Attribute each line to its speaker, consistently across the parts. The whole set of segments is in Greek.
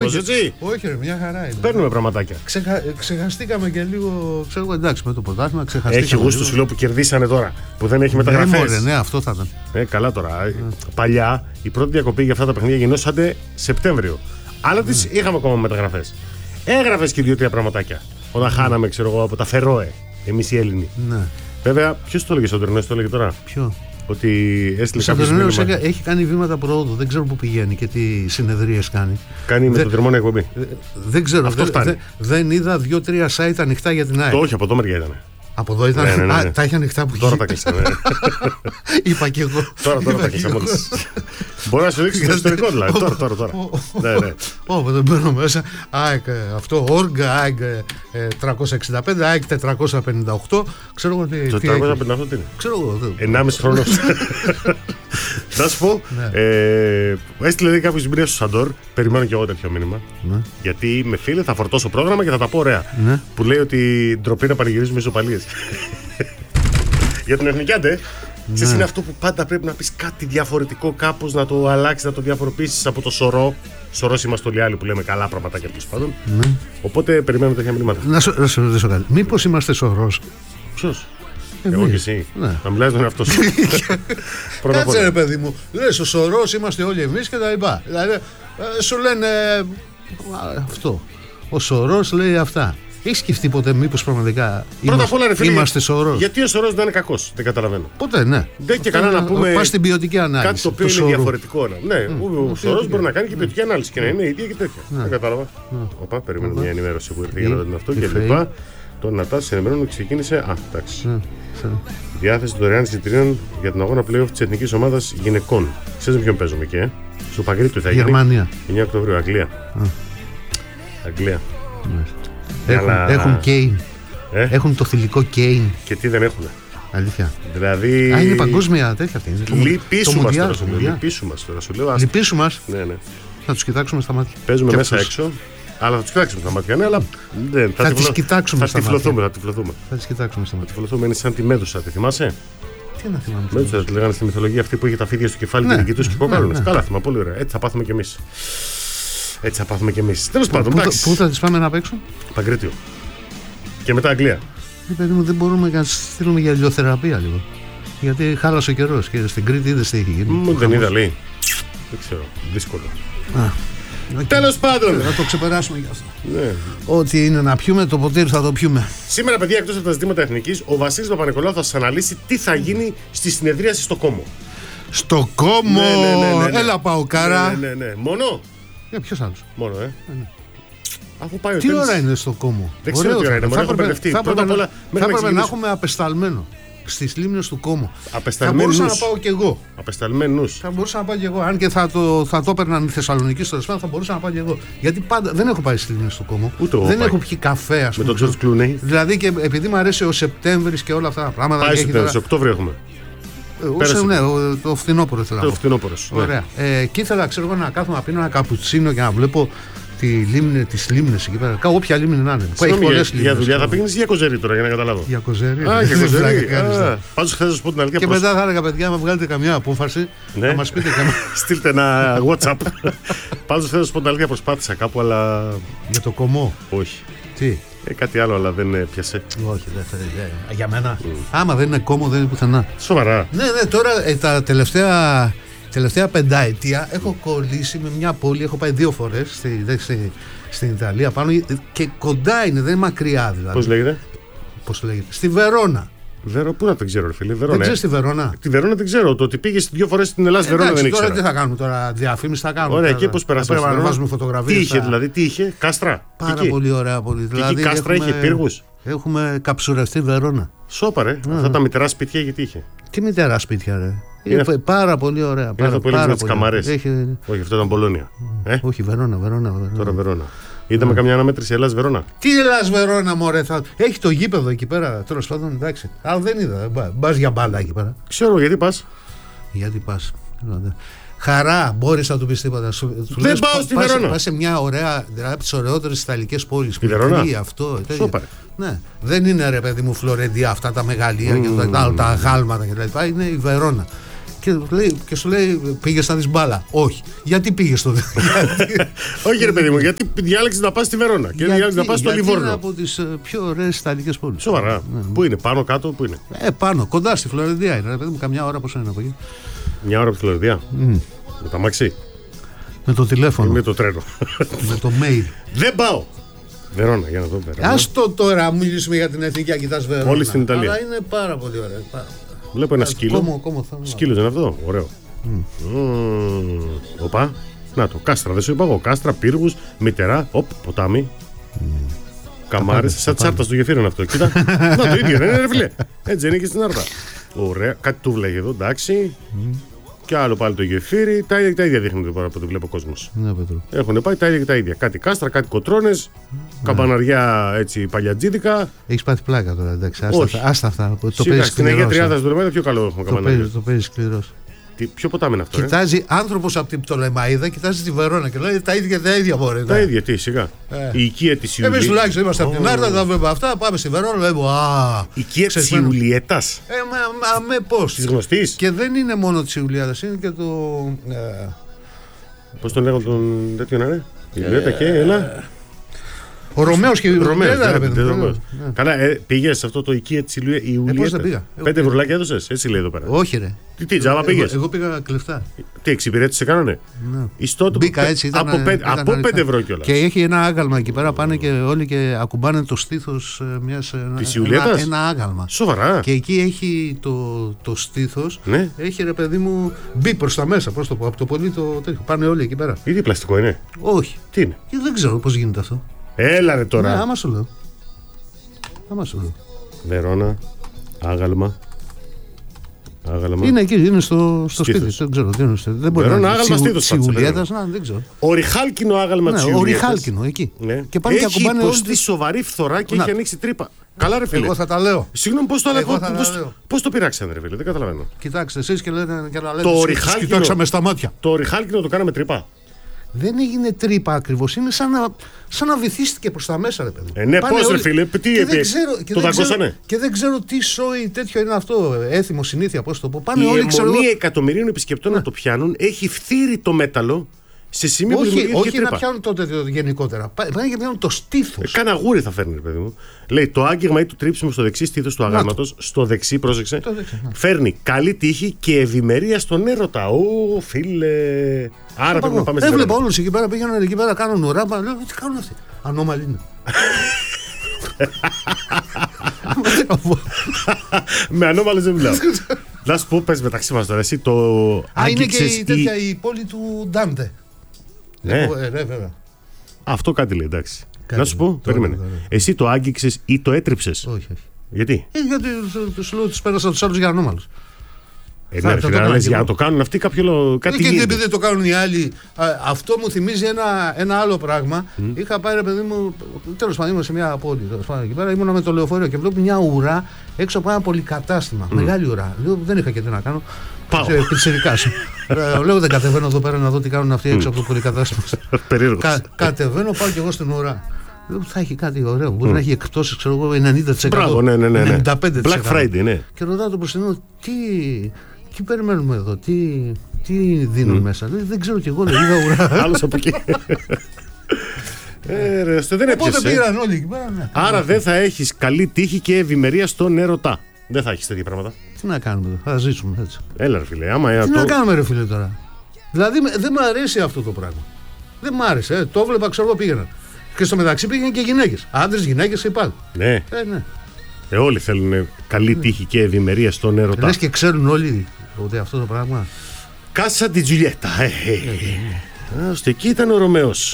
Speaker 1: αυτός, έτσι.
Speaker 2: Όχι, ρε, μια χαρά είναι.
Speaker 1: Παίρνουμε πραγματάκια.
Speaker 2: Ξεχαστήκαμε και λίγο. Ξέρω, εντάξει, με το πρωτάθλημα ξεχαστήκαμε.
Speaker 1: Έχει γούστο σου λέω που κερδίσανε τώρα. Που δεν έχει μεταγραφές.
Speaker 2: Ναι, αυτό θα ήταν.
Speaker 1: Καλά τώρα. Παλιά η πρώτη διακοπή για αυτά τα παιχνίδια γινόσατε Σεπτέμβριο. Αλλά τις είχαμε ακόμα μεταγραφές. Έγραφες και 2-3 πραγματάκια. Όταν χάναμε, ξέρω εγώ, από τα Φερόε. Εμείς οι Έλληνοι.
Speaker 2: Ναι.
Speaker 1: Βέβαια, ποιος το έλεγε στον Τερνέο, το έλεγε τώρα.
Speaker 2: Ποιο?
Speaker 1: Ότι έστειλε κάποιο.
Speaker 2: Ο έχει κάνει βήματα προόδου. Δεν ξέρω πού πηγαίνει και τι συνεδρίες κάνει.
Speaker 1: Κάνει με το Τριμόνι εκπομπή.
Speaker 2: Δεν ξέρω. Δεν είδα 2-3 site ανοιχτά για την ΑΕΚ.
Speaker 1: Όχι, από εδώ μεριά ήταν.
Speaker 2: Από εδώ ήταν.
Speaker 1: Ναι.
Speaker 2: Τα είχε ανοιχτά που
Speaker 1: τώρα τα κλείσανε.
Speaker 2: Είπα και εγώ.
Speaker 1: Τώρα τα κλείσανε. Μπορεί να σου δείξει το ιστορικό δηλαδή. Τώρα. Ναι.
Speaker 2: Δεν μπαίνω μέσα. ΑΕΚ αυτό, Org, ΑΕΚ 365, ΑΕΚ 458. Ξέρω εγώ τι.
Speaker 1: Το 458 τι είναι?
Speaker 2: Ξέρω εγώ.
Speaker 1: 1,5 χρόνο. Θα σου πω. Έστειλε κάποιο μήνυμα στο Σαντόρ. Περιμένω και εγώ τέτοιο μήνυμα. Γιατί με φίλε θα φορτώσω πρόγραμμα και θα τα πω ωραία. Που λέει ότι ντροπή να πανηγυρίζουμε ισοπαλίες. Για την Εθνικιάντε. Ξέρεις, είναι αυτό που πάντα πρέπει να πεις κάτι διαφορετικό, κάπως να το αλλάξεις, να το διαφοροποιήσεις από το σωρό. Σωρός είμαστε όλοι άλλοι που λέμε καλά πραγματάκια τέλος πάντων. Οπότε περιμένουμε τέτοια μηνύματα.
Speaker 2: Να σου ρωτήσω κάτι. Μήπως είμαστε σωρός?
Speaker 1: Ποιος? Εγώ και εσύ. Να μιλάς τον εαυτό σου.
Speaker 2: Κάτσε ρε παιδί μου. Λες ο σωρός είμαστε όλοι εμείς και τα λοιπά. Δηλαδή σου λένε αυτό. Ο σωρός λέει αυτά. Έχεις σκεφτεί ποτέ μήπως πραγματικά είμαστε σωρός?
Speaker 1: Γιατί ο σωρός δεν είναι κακός? Δεν καταλαβαίνω.
Speaker 2: Ποτέ, ναι.
Speaker 1: Δεν και καλά να πούμε.
Speaker 2: Πας στην ποιοτική ανάλυση.
Speaker 1: Κάτι το οποίο είναι διαφορετικό. Ναι, ο σωρός μπορεί να κάνει και ποιοτική ανάλυση και να είναι ίδια και τέτοια. Δεν κατάλαβα. Οπα, περιμένω μια ενημέρωση που ήρθε για να δω αυτό και λοιπά. Το Νατάς ενημερώνουν ότι ξεκίνησε. Εντάξει. Διάθεση δωρεάν εισιτηρίων για τον αγώνα playoff της εθνικής ομάδας γυναικών. Ξέρεις με ποιον παίζουμε εκεί, στο Παγκρίτου θα γίνει.
Speaker 2: Γερμανία.
Speaker 1: 9 Οκτωβρίου, Αγγλία.
Speaker 2: Έχουν Κέιν. Έχουν το θηλυκό Κέιν.
Speaker 1: Και τι δεν έχουν?
Speaker 2: Αλήθεια.
Speaker 1: Δηλαδή.
Speaker 2: Είναι παγκόσμια τέτοια αυτή.
Speaker 1: Λυπήσου μας τώρα, σου λέω.
Speaker 2: Λυπήσου μας.
Speaker 1: Ναι.
Speaker 2: Θα τους κοιτάξουμε στα μάτια.
Speaker 1: Παίζουμε μέσα έξω. Αλλά θα τους κοιτάξουμε στα μάτια. Ναι, αλλά
Speaker 2: θα τις κοιτάξουμε στα μάτια.
Speaker 1: Θα τις κοιτάξουμε στα μάτια. Είναι σαν τη Μέδουσα, τη θυμάσαι?
Speaker 2: Τι να θυμάμαι?
Speaker 1: Μέδουσα, τη λέγανε στη μυθολογία αυτή που είχε τα φίδια στο κεφάλι και την κοιτούσε και κοκάλωνε. Καλά, θυμάμαι, πολύ ωραία. Έτσι θα πάθουμε κι εμείς. Τέλος πάντων.
Speaker 2: Πού θα τις πάμε να παίξουν?
Speaker 1: Παγκρίτιο. Και μετά Αγγλία.
Speaker 2: Παιδί μου, δεν μπορούμε να στείλουμε για ηλιοθεραπεία λίγο. Γιατί χάλασε ο καιρός και στην Κρήτη είδες τι έχει γίνει.
Speaker 1: Μου δεν είδα, λέει. Δεν ξέρω. Δύσκολο. Τέλος πάντων.
Speaker 2: Θα το ξεπεράσουμε για αυτό.
Speaker 1: Ναι.
Speaker 2: Ό,τι είναι να πιούμε, το ποτήρι θα το πιούμε.
Speaker 1: Σήμερα, παιδιά, εκτός από τα ζητήματα εθνικής, ο Βασίλης Παπα-Νικολάου θα σας αναλύσει τι θα γίνει στη συνεδρίαση στο Κόμο.
Speaker 2: Στο Κόμο!
Speaker 1: Ναι.
Speaker 2: Έλα, Παοκάρα.
Speaker 1: Ναι. Μόνο.
Speaker 2: Ποιος άλλος?
Speaker 1: Μόνο, Αφού πάει
Speaker 2: τι ώρα είναι στο Κόμο?
Speaker 1: Δεν ξέρω τι ώρα είναι. Θα
Speaker 2: έπρεπε να έχουμε απεσταλμένο στις λίμνες του Κόμου. Θα μπορούσα να πάω κι εγώ.
Speaker 1: Απεσταλμένους.
Speaker 2: Θα μπορούσα να πάω κι εγώ. Αν και θα το έπαιρναν οι Θεσσαλονικοί στο Ρεσπάν, θα μπορούσα να πάω κι εγώ. Γιατί πάντα δεν έχω πάει στις λίμνες του Κόμου. Δεν έχω πιει καφέ, ας πούμε.
Speaker 1: Με τον Τζορτζ Κλούνεϊ.
Speaker 2: Δηλαδή και επειδή μου αρέσει ο Σεπτέμβρης και όλα αυτά τα πράγματα.
Speaker 1: Πάει σε Οκτώβριο έχουμε.
Speaker 2: Ναι, το φθινόπωρο θέλω να πω.
Speaker 1: Το φθινόπωρο.
Speaker 2: Ωραία. Και ήθελα, ξέρω εγώ, να κάθομαι να πίνω ένα καπουτσίνο και να βλέπω τις λίμνες εκεί πέρα. Όποια λίμνη να είναι. Που έχει πολλές λίμνες.
Speaker 1: Για δουλειά θα πήγαινες για Κοζέρι τώρα για να καταλάβω.
Speaker 2: Για Κοζέρι.
Speaker 1: Για Κοζέρι. Πάντως χθες να σου πω την αλήθεια.
Speaker 2: Και μετά θα έλεγα, παιδιά, άμα βγάλετε καμιά απόφαση, να μας πείτε και
Speaker 1: στείλτε ένα WhatsApp. Πάντως χθες να σου πω την αλήθεια, προσπάθησα κάπου, αλλά.
Speaker 2: Για το Κομμό.
Speaker 1: Όχι.
Speaker 2: Τι?
Speaker 1: Κάτι άλλο, αλλά δεν πιάσε.
Speaker 2: Όχι, δεν θέλει. Για μένα. Άμα δεν είναι Κόμο, δεν είναι πουθενά.
Speaker 1: Σοβαρά.
Speaker 2: Ναι, τώρα τα τελευταία πενταετία έχω κολλήσει με μια πόλη. Έχω πάει 2 φορές στην Ιταλία πάνω και κοντά είναι, δεν είναι μακριά δηλαδή. Πώς λέγεται? Στη Βερόνα.
Speaker 1: Πού να το ξέρω, ρε φίλε?
Speaker 2: Δεν ξέρεις τη Βερόνα?
Speaker 1: Τη Βερόνα δεν ξέρω. Το ότι πήγες 2 φορές στην Ελλάδα, Βερόνα δεν ήξερα.
Speaker 2: Τώρα τι θα κάνουμε τώρα? Διαφήμιση θα κάνουμε.
Speaker 1: Ωραία, και πώς περάσαμε?
Speaker 2: Πρέπει να βάζουμε φωτογραφίες.
Speaker 1: Τι είχε δηλαδή? Τι είχε? Κάστρα.
Speaker 2: Πάρα πολύ ωραία πόλη.
Speaker 1: Δηλαδή, κάστρα είχε, πύργους.
Speaker 2: Έχουμε καψουρευτεί Βερόνα.
Speaker 1: Σόπαρε. Αυτά τα μητερά σπίτια γιατί είχε?
Speaker 2: Τι μητερά σπίτια, ρε? Είναι πάρα πολύ ωραία.
Speaker 1: Είναι αυτό που έλεγε με τις καμαρές. Όχι, αυτό ήταν Πολώνια.
Speaker 2: Όχι, Βερόνα.
Speaker 1: Τώρα Βερόνα. Είδαμε καμιά αναμέτρηση Ελλάς Βερόνα.
Speaker 2: Τι Ελλάς Βερόνα, μωρέ? Έχει το γήπεδο εκεί πέρα. Τέλος πάντων, εντάξει. Αλλά δεν είδα. Πας για μπάλα εκεί πέρα.
Speaker 1: Ξέρω γιατί πας.
Speaker 2: Γιατί πας? Χαρά, μπορείς να του πεις τίποτα.
Speaker 1: Δεν πάω στη Βερόνα.
Speaker 2: Πας σε μια ωραία, δηλαδή από τις ωραιότερες ιταλικές πόλεις.
Speaker 1: Στη Βερόνα.
Speaker 2: Αυτό.
Speaker 1: Σόπαρε.
Speaker 2: Ναι. Δεν είναι, ρε παιδί μου, Φλωρεντία αυτά τα μεγαλεία και τα γάλματα κτλ. Είναι η Βερόνα. Και σου λέει, πήγες να δεις μπάλα. Όχι. Γιατί πήγες τότε?
Speaker 1: Όχι, ρε παιδί μου, γιατί διάλεξες να πας στη Βερόνα και διάλεξες να πας στο Λιβόρνο.
Speaker 2: Είναι από τις πιο ωραίες ιταλικές πόλεις.
Speaker 1: Σοβαρά. Πού είναι, πάνω κάτω, πού είναι?
Speaker 2: Πάνω, κοντά στη Φλωρεντία είναι. Ρε παιδί μου, καμιά ώρα πόσο είναι από εκεί?
Speaker 1: Μια ώρα από τη Φλωρεντία. Με τα μαξί.
Speaker 2: Με το τηλέφωνο.
Speaker 1: Με το τρένο.
Speaker 2: Με το mail.
Speaker 1: Δεν πάω. Βερόνα, για να δω Βερόνα.
Speaker 2: Άστο τώρα, μιλήσουμε για την εθνική, κοιτάς Βερόνα.
Speaker 1: Όλη στην Ιταλία.
Speaker 2: Αλλά είναι πάρα πολύ ωραία.
Speaker 1: Βλέπω ένα σκύλο. Σκύλο δεν είναι αυτό, ωραίο. Οπα. Να το, κάστρα, δεν σου είπα εγώ. Κάστρα, πύργους, μητερά, ποτάμι. Καμάρες, σαν τσάρτα στο γεφύρο είναι αυτό. Κοίτα. Να το ίδιο, δεν είναι ρε φίλε. Έτσι είναι και στην Άρτα. Ωραία, κάτι του βλέπει εδώ, εντάξει. Και άλλο πάλι το γεφύρι. Τα ίδια δείχνουν τώρα που το βλέπει ο κόσμος. Έχουν πάει τα ίδια και τα ίδια. Κάτι κάστρα, κάτι κοτρώνες, καμπαναριά έτσι παλιατζίδικα.
Speaker 2: Έχεις πάθει πλάκα τώρα, εντάξει. Άστα αυτά.
Speaker 1: Στην Αγία Τριάδα στο Λεμέδα πιο καλό έχουμε καμπαναριά.
Speaker 2: Το παίζει σκληρό.
Speaker 1: Ποιο ποτάμι είναι αυτό?
Speaker 2: Κοιτάζει άνθρωπος από την Πτολεμαΐδα, κοιτάζει τη Βερόνα και λέει τα ίδια μωρέ.
Speaker 1: Τα ίδια, τι, σιγά. Η οικία της Ιουλιέτας.
Speaker 2: Εμείς τουλάχιστον είμαστε από την Άρτα, θα βλέπουμε αυτά, πάμε στη Βερόνα, λέμε
Speaker 1: η οικία της Ιουλιέτας.
Speaker 2: Με πώς.
Speaker 1: Της γνωστής.
Speaker 2: Και δεν είναι μόνο της Ιουλιέτας, είναι και το.
Speaker 1: Πώς τον λέγω τον τέτοιο να είναι? Η Ιουλιέτα και έλα.
Speaker 2: Ο Ρωμαίος και η Ιουλιέτα, ρε παιδί.
Speaker 1: Καλά, πήγες σε αυτό το οικία της Ιουλιέτας?
Speaker 2: Πώς δεν πήγα.
Speaker 1: 5 ευρουλάκια έδωσες, έτσι λέει εδώ πέρα.
Speaker 2: Όχι, ρε.
Speaker 1: Τι τζάμπα πήγες?
Speaker 2: Εγώ πήγα κλεφτά.
Speaker 1: Τι εξυπηρέτηση κάνανε?
Speaker 2: Μπήκα έτσι.
Speaker 1: Από 5 ευρώ κιόλας.
Speaker 2: Και έχει ένα άγαλμα εκεί πέρα, πάνε και όλοι και ακουμπάνε το στήθος μιας.
Speaker 1: Της Ιουλιέτας?
Speaker 2: Ένα άγαλμα.
Speaker 1: Σοβαρά.
Speaker 2: Και εκεί έχει το στήθος.
Speaker 1: Ναι.
Speaker 2: Έχει ρε παιδί μου μπει προς τα μέσα. Πώς το πω, από το πολύ το τέτοιο. Πάνε όλοι εκεί πέρα.
Speaker 1: Ήδη πλαστικό είναι?
Speaker 2: Όχι.
Speaker 1: Τι είναι?
Speaker 2: Δεν ξέρω πώς γίνεται αυτό.
Speaker 1: Έλα ρε τώρα.
Speaker 2: Ναι, άμα σου λέω.
Speaker 1: Βερόνα, άγαλμα.
Speaker 2: Είναι εκεί, είναι στο σπίτι. Δεν ξέρω. Δεν μπορεί
Speaker 1: να είναι
Speaker 2: της Ιουλιέτας, δεν ξέρω.
Speaker 1: Οριχάλκινο άγαλμα της Ιουλιέτας.
Speaker 2: Οριχάλκινο εκεί.
Speaker 1: Ναι.
Speaker 2: Και πάνε και ακουμπάνε όλοι.
Speaker 1: Έχει υποστεί σοβαρή φθορά και έχει ανοίξει τρύπα. Καλά ρε φίλε.
Speaker 2: Εγώ θα τα λέω.
Speaker 1: Συγγνώμη, πώς το πειράξανε ρε φίλε, δεν καταλαβαίνω.
Speaker 2: Κοιτάξτε εσείς και λέτε και να λέτε.
Speaker 1: Το οριχάλκινο.
Speaker 2: Κοιτάξαμε στα μάτια.
Speaker 1: Το οριχάλκινο το κάναμε τρύπα.
Speaker 2: Δεν έγινε τρύπα ακριβώς. Είναι σαν να βυθίστηκε προς τα μέσα, ρε παιδί.
Speaker 1: Ναι, πώς ρε φίλε, τι το δαγκώσανε.
Speaker 2: Και δεν ξέρω τι σόι τέτοιο είναι αυτό. Έθιμο συνήθεια, πώς το πω.
Speaker 1: Η αιμονία εκατομμυρίων επισκεπτών να το πιάνουν έχει φθείρει το μέταλλο σε σημείο που
Speaker 2: όχι να πιάνουν τότε γενικότερα. Πάνε και πιάνουν το στήθος.
Speaker 1: Κάνα γούρι θα φέρνει, ρε παιδί μου. Λέει το άγγιγμα ή το τρίψιμο στο δεξί στήθος του αγάλματος, στο δεξί, πρόσεξε, φέρνει καλή τύχη και ευημερία στον έρωτα. Ω, φίλε. Άρα πρέπει να πάμε στην
Speaker 2: έβλεπα όλους εκεί πέρα, πήγαιναν εκεί πέρα, κάνουν ουρά. Λέω, τι κάνουν αυτοί? Ανώμαλοι είναι.
Speaker 1: Με ανώμαλες δεν μιλάω. Να σου πω, πες μεταξύ μας τώρα, εσύ το
Speaker 2: άγγιξες. Είναι και η πόλη του Ντάντε.
Speaker 1: Ναι,
Speaker 2: βέβαια.
Speaker 1: Αυτό κάτι λέει, εντάξει. Να σου πω, περίμενε. Εσύ το άγγιξες ή το έτριψες?
Speaker 2: Όχι.
Speaker 1: Γιατί?
Speaker 2: Γιατί τους λέω τους πέρασα τους άλλους για ανώμαλους.
Speaker 1: Ναι, για να το κάνουν αυτοί κάτι
Speaker 2: και επειδή το κάνουν οι άλλοι. Αυτό μου θυμίζει ένα άλλο πράγμα. Είχα πάει ρε παιδί μου, τέλος πάντων ήμουν σε μια πόλη εκεί πέρα, ήμουν με το λεωφορείο και βλέπω μια ουρά έξω από ένα πολυκατάστημα. Μεγάλη ουρά. Λέω, δεν είχα και τι να κάνω.
Speaker 1: Πάω.
Speaker 2: Λέω, δεν κατεβαίνω εδώ πέρα να δω τι κάνουν αυτοί έξω από το πολυκατάστημα.
Speaker 1: Περίεργος.
Speaker 2: Κατεβαίνω, πάω κι εγώ στην ουρά. Λέω, θα έχει κάτι ωραίο. Μπορεί να έχει εκπτώσεις, ξέρω εγώ, 90%.
Speaker 1: Μπράβο, ναι.
Speaker 2: 95%.
Speaker 1: Black Friday, ναι.
Speaker 2: Και ρωτάω τον μπροστινό, τι περιμένουμε εδώ, τι δίνουν μέσα. Δεν ξέρω κι εγώ, είδα ουρά.
Speaker 1: Άλλος από εκεί. Δεν έπιασε.
Speaker 2: Πήραν όλοι εκεί πέρα, ναι.
Speaker 1: Άρα δεν θα έχεις καλή τύχη και ευημερία στον έρωτα. Δεν θα έχεις τέτοια πράγματα.
Speaker 2: Τι να κάνουμε εδώ, θα ζήσουμε έτσι.
Speaker 1: Έλα ρε φίλε,
Speaker 2: τι να κάνουμε ρε φίλε τώρα. Δηλαδή δεν μου αρέσει αυτό το πράγμα. Δεν μου άρεσε, το έβλεπα, ξέρω εγώ, πήγαινα. Και στο μεταξύ πήγαιναν και γυναίκες. Άντρες, γυναίκες και πάλι.
Speaker 1: Ναι. Όλοι θέλουν καλή τύχη και ευημερία στον έρωτα.
Speaker 2: Λες και ξέρουν όλοι ότι αυτό το πράγμα.
Speaker 1: Κάσα τη Τζουλιέτα. Ώστε εκεί ήταν ο Ρωμαίος.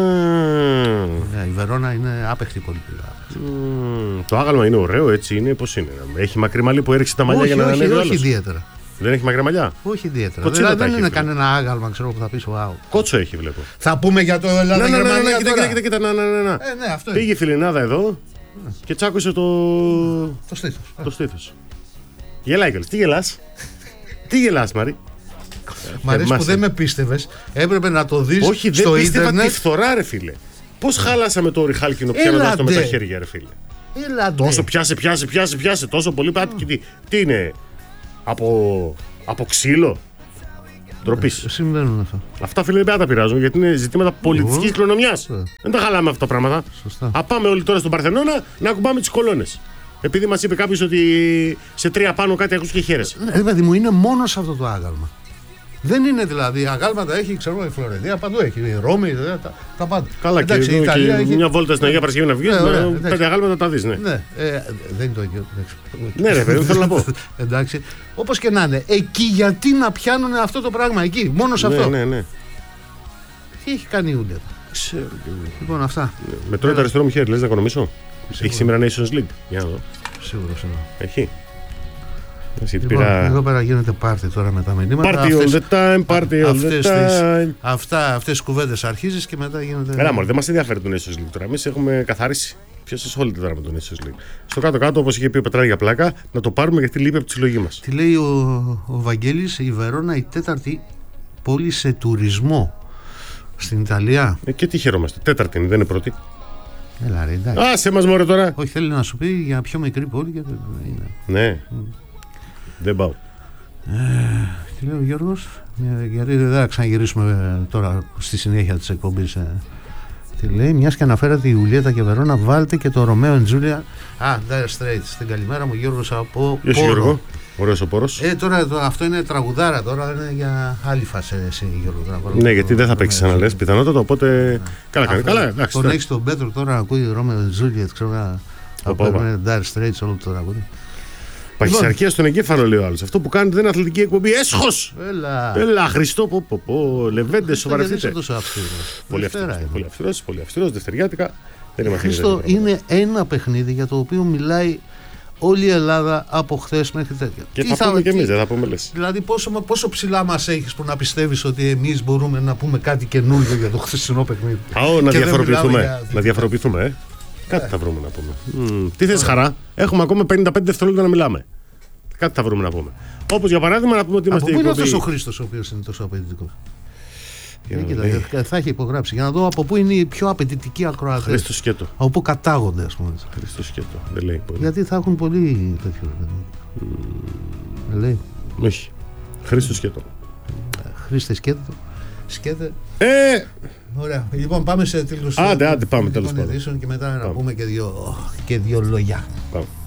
Speaker 2: Η Βερόνα είναι άπεχτη πολύ.
Speaker 1: Το άγαλμα είναι ωραίο, έτσι είναι. Πώς είναι? Έχει μακρύ μαλλί που έριξε τα μαλλιά για να ανέβει ο άλλος?
Speaker 2: Όχι ιδιαίτερα.
Speaker 1: Δεν έχει μακριά μαλλιά?
Speaker 2: Όχι ιδιαίτερα. Δηλαδή δεν είναι κανένα άγαλμα, ξέρω, που θα πεις wow.
Speaker 1: Κότσο έχει, βλέπω.
Speaker 2: Θα πούμε για το Ελλάδα-Γερμανία.
Speaker 1: Κοίτα.
Speaker 2: Ναι, αυτό
Speaker 1: πήγε η Φιλινάδα εδώ και τσάκωσε
Speaker 2: το
Speaker 1: στήθος. Γελάει κιόλας. Τι γελάς, Μαρή?
Speaker 2: Μ' αρέσει που δεν με πίστευες. Έπρεπε να το δεις.
Speaker 1: Όχι,
Speaker 2: στο
Speaker 1: δεν πίστευα
Speaker 2: ίντερνετ.
Speaker 1: τη φθορά, ρε φίλε. Πώς χάλασαμε το οριχάλκινο πιάνοντας το με τα χέρια, ρε φίλε. Τόσο πιάσε, τόσο πολύ. Τι είναι? Από ξύλο. Ντροπή.
Speaker 2: Συμβαίνουν αυτά.
Speaker 1: Αυτά, φίλε, δεν πρέπει να τα πειράζουν, γιατί είναι ζητήματα πολιτικής κληρονομιάς. Δεν τα χαλάμε αυτά τα πράγματα.
Speaker 2: Σωστά.
Speaker 1: Πάμε όλοι τώρα στον Παρθενώνα να ακουμπάμε τις κολόνες. Επειδή μας είπε κάποιος ότι σε 3 πάνω κάτι ακούς και χαίρεσαι.
Speaker 2: Δηλαδή μου είναι μόνο σε αυτό το άγαλμα. Δεν είναι δηλαδή. Αγάλματα έχει, ξέρω, η Φλωρεντία, παντού έχει. Η Ρώμη, τα πάντα.
Speaker 1: Καλά, εντάξει, και η Ιταλία έχει. Μια βόλτα στην Αγία Παρασκευή να βγει, 5 αγάλματα τα δεις, ναι.
Speaker 2: Ναι, δεν είναι το ίδιο.
Speaker 1: Ναι, ρε παιδί, θέλω να πω.
Speaker 2: Εντάξει. Όπως και να είναι. Εκεί γιατί να πιάνουν αυτό το πράγμα, εκεί, μόνο σε αυτό.
Speaker 1: Ναι.
Speaker 2: Τι έχει κάνει η Ιούλια.
Speaker 1: Ξέρω.
Speaker 2: Λοιπόν, αυτά.
Speaker 1: Με τρώει το αριστερό μου χέρι, λες να οικονομήσω. Έχει σήμερα Nations League. Για να δω.
Speaker 2: Σίγουρα.
Speaker 1: Έχει.
Speaker 2: Λοιπόν, εδώ πέρα γίνεται πάρτι τώρα με τα μηνύματα.
Speaker 1: Party all the time, party all the time.
Speaker 2: Αυτές τις κουβέντες αρχίζεις και μετά γίνεται.
Speaker 1: Έλα, μωρέ, δεν μας ενδιαφέρει το Nations League τώρα. Εμείς έχουμε καθαρίσει. Ποιος ασχολείται τώρα με το Nations League. Στο κάτω-κάτω, όπως είχε πει ο Πετράρη για πλάκα, να το πάρουμε γιατί λείπει από τη συλλογή μας.
Speaker 2: Τι λέει ο Βαγγέλης, η Βερόνα η 4η πόλη σε τουρισμό στην Ιταλία.
Speaker 1: Και τι χαιρόμαστε. 4η είναι, δεν είναι 1η.
Speaker 2: Έλα, ρε, εντάξει.
Speaker 1: Άσε μας, μωρέ, τώρα.
Speaker 2: Όχι, θέλει να σου πει για πιο μικρή πόλη. Γιατί είναι.
Speaker 1: Ναι. Δεν πάω.
Speaker 2: Τι λέει ο Γιώργος, γιατί δεν θα ξαναγυρίσουμε τώρα στη συνέχεια της εκπομπής. Τι λέει, μιας και αναφέρατε η Ιουλιέτα και Βερόνα, βάλτε και το Ρωμαίο and Τζούλια. Dire Straits. Την καλημέρα μου, Γιώργος από
Speaker 1: Γεια σου, Γιώργο. Ωραίος ο Πόρος.
Speaker 2: Τώρα αυτό είναι τραγουδάρα, τώρα είναι για άλλη φάση, εσύ, Γιώργο.
Speaker 1: Ναι, γιατί δεν θα παίξεις να λες πιθανότατα, οπότε. Καλά κάνει. Καλά, εντάξει.
Speaker 2: Τον έχεις τον Πέτρο τώρα να ακούει Ρωμαίο and Τζούλια, ξέρω από Dire Straits, όλο το τραγούδι.
Speaker 1: Παχυσαρκία στον εγκέφαλο, λέει ο άλλος. Αυτό που κάνετε δεν είναι αθλητική εκπομπή. Έσχος! Έλα, Χριστό, Λεβέντε, σοβαρευτείτε. Πολύ αυστηρός, δευτεριάτικα.
Speaker 2: Χριστό, είναι ένα παιχνίδι για το οποίο μιλάει όλη η Ελλάδα από χθες μέχρι τέτοια.
Speaker 1: Και θα πούμε και εμείς, δεν θα πούμε λες.
Speaker 2: Δηλαδή, πόσο ψηλά μας έχεις που να πιστεύεις ότι εμείς μπορούμε να πούμε κάτι καινούργιο για το χθεσινό παιχνίδι.
Speaker 1: Να διαφοροποιηθούμε, Κάτι θα βρούμε να πούμε. Τι θες, Χαρά? Έχουμε ακόμα 55 δευτερόλεπτα να μιλάμε. Κάτι θα βρούμε να πούμε. Όπως για παράδειγμα να πούμε ότι είμαστε.
Speaker 2: Από πού είναι αυτός ο Χρήστος ο οποίος είναι τόσο απαιτητικός? Θα έχει υπογράψει για να δω από πού είναι οι πιο απαιτητικοί ακροατές.
Speaker 1: Χρήστος Σκέτο.
Speaker 2: Από πού κατάγονται, ας πούμε.
Speaker 1: Χρήστος Σκέτο. Δεν λέει πολύ.
Speaker 2: Γιατί θα έχουν πολύ τέτοιο. Δεν λέει.
Speaker 1: Όχι. Χρήστος Σκέτο.
Speaker 2: Χρήστε Σκέτο. Ωραία. Λοιπόν, πάμε σε τέλος.
Speaker 1: Άντε, πάμε τέλος πάντων.
Speaker 2: Και μετά να πούμε και δύο λόγια.
Speaker 1: Πάμε.